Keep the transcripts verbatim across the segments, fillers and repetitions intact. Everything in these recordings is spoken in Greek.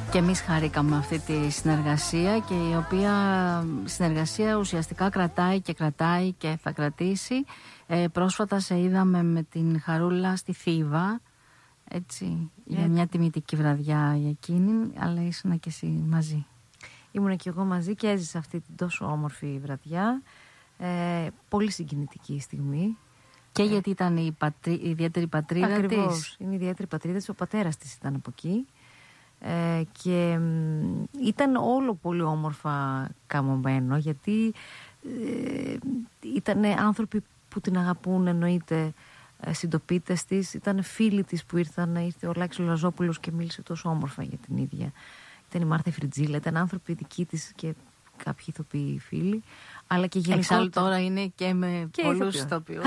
Και εμείς χαρήκαμε αυτή τη συνεργασία, και η οποία συνεργασία ουσιαστικά κρατάει και κρατάει και θα κρατήσει. Ε, πρόσφατα σε είδαμε με την Χαρούλα στη Θήβα, έτσι, yeah. για μια τιμητική βραδιά για εκείνη, αλλά ήσουν και εσύ μαζί. Ήμουν και εγώ μαζί και έζησα αυτή την τόσο όμορφη βραδιά, ε, πολύ συγκινητική στιγμή. Και γιατί ήταν η, πατρί, η ιδιαίτερη πατρίδα της. Ακριβώς, είναι η ιδιαίτερη πατρίδα της, ο πατέρας της ήταν από εκεί. Ε, και μ, ήταν όλο πολύ όμορφα καμωμένο, γιατί ε, ήταν άνθρωποι που την αγαπούν, εννοείται, ε, συντοπίτες της, ήταν φίλοι της που ήρθαν, ήρθε ο Λάκης Λαζόπουλος και μίλησε τόσο όμορφα για την ίδια. Ήταν η Μάρθα Φριτζίλα, ήταν άνθρωποι δικοί της και κάποιοι ηθοποιοί φίλοι, αλλά και γενικότερα. Εξάλλου τώρα είναι και με και πολλούς ηθοποιούς.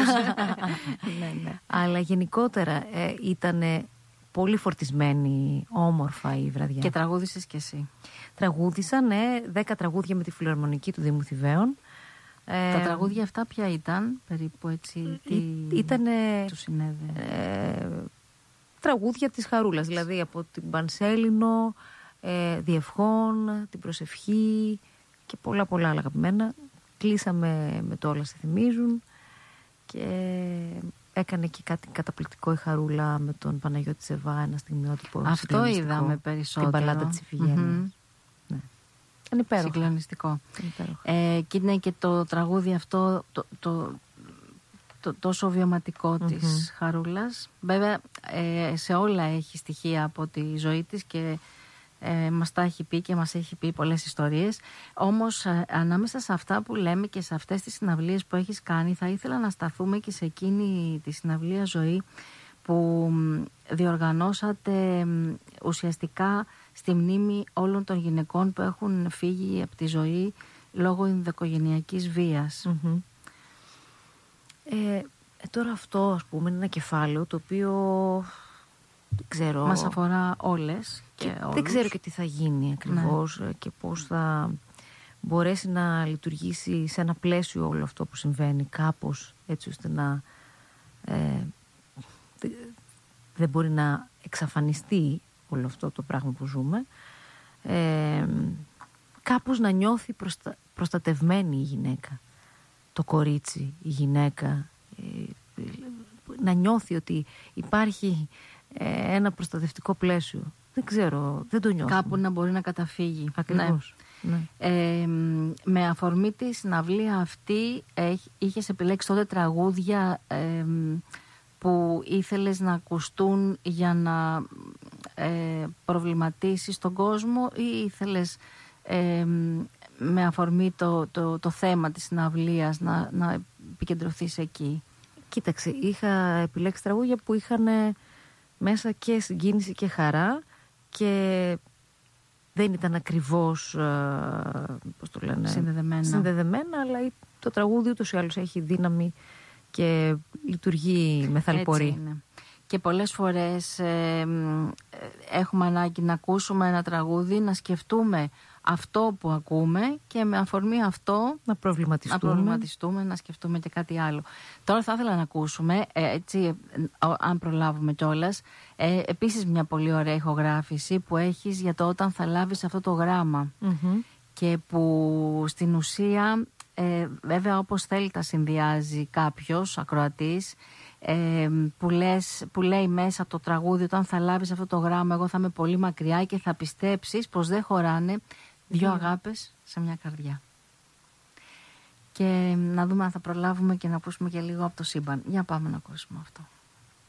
ναι, ναι. Αλλά γενικότερα ε, ήταν πολύ φορτισμένη, όμορφα η βραδιά. Και τραγούδησες κι εσύ. Τραγούδισα, ναι, δέκα τραγούδια με τη Φιλαρμονική του Δήμου Θηβαίων. Τα ε, τραγούδια αυτά ποια ήταν, περίπου έτσι, τι ήτανε, του συνέβη? Ε, τραγούδια της Χαρούλας, δηλαδή από την Πανσέλινο, ε, Διευχών, την Προσευχή και πολλά πολλά άλλα αγαπημένα. Κλείσαμε με το Όλα σε θυμίζουν και έκανε και κάτι καταπληκτικό η Χαρούλα με τον Παναγιώτη Σεβά, ένα στιγμιότυπο. Αυτό είδαμε περισσότερο. Την Παλάτα της Ιφηγένειας. Mm-hmm. Ναι. Είναι υπέροχο. Συγκλονιστικό. Ε, και είναι και το τραγούδι αυτό το, το, το τόσο βιωματικό mm-hmm. της Χαρούλας. Βέβαια ε, σε όλα έχει στοιχεία από τη ζωή της και Ε, μας τα έχει πει και μας έχει πει πολλές ιστορίες. Όμως ε, ανάμεσα σε αυτά που λέμε και σε αυτές τις συναυλίες που έχεις κάνει, θα ήθελα να σταθούμε και σε εκείνη τη συναυλία Ζωή που διοργανώσατε ουσιαστικά στη μνήμη όλων των γυναικών που έχουν φύγει από τη ζωή λόγω ενδοοικογενειακής βίας. Mm-hmm. ε, τώρα αυτό, ας πούμε, είναι ένα κεφάλαιο το οποίο δεν ξέρω. Μας αφορά όλες και, και δεν ξέρω και τι θα γίνει ακριβώς, ναι. και πώς θα μπορέσει να λειτουργήσει σε ένα πλαίσιο όλο αυτό που συμβαίνει κάπως, έτσι ώστε να ε, δεν μπορεί να εξαφανιστεί όλο αυτό το πράγμα που ζούμε, ε, κάπως να νιώθει προστα... προστατευμένη η γυναίκα, το κορίτσι, η γυναίκα, ε, να νιώθει ότι υπάρχει ένα προστατευτικό πλαίσιο. Δεν ξέρω, δεν το νιώθω. Κάπου να μπορεί να καταφύγει. Ακριβώς. Ναι. Ναι. Ε, με αφορμή τη συναυλία αυτή είχες επιλέξει τότε τραγούδια ε, που ήθελες να ακουστούν για να ε, προβληματίσεις τον κόσμο, ή ήθελες ε, με αφορμή το, το, το θέμα της συναυλίας να, να επικεντρωθείς εκεί? Κοίταξε, είχα επιλέξει τραγούδια που είχαν μέσα και συγκίνηση και χαρά και δεν ήταν ακριβώς πώς το λένε, συνδεδεμένα. συνδεδεμένα, αλλά το τραγούδι ούτως ή άλλως έχει δύναμη και λειτουργεί με θαλπορή. Και πολλές φορές ε, έχουμε ανάγκη να ακούσουμε ένα τραγούδι, να σκεφτούμε αυτό που ακούμε και με αφορμή αυτό να προβληματιστούμε, να, προβληματιστούμε, να σκεφτούμε και κάτι άλλο. Τώρα θα ήθελα να ακούσουμε, ε, έτσι, αν προλάβουμε κιόλας, ε, επίσης μια πολύ ωραία ηχογράφηση που έχεις για το Όταν θα λάβεις αυτό το γράμμα, mm-hmm. και που στην ουσία ε, βέβαια όπως θέλει τα συνδυάζει κάποιος ακροατής, ε, που, λες, που λέει μέσα το τραγούδι «Όταν θα λάβεις αυτό το γράμμα εγώ θα είμαι πολύ μακριά και θα πιστέψεις πως δεν χωράνε δύο αγάπες σε μια καρδιά». Και να δούμε αν θα προλάβουμε και να ακούσουμε και λίγο από το σύμπαν. Για πάμε να ακούσουμε αυτό.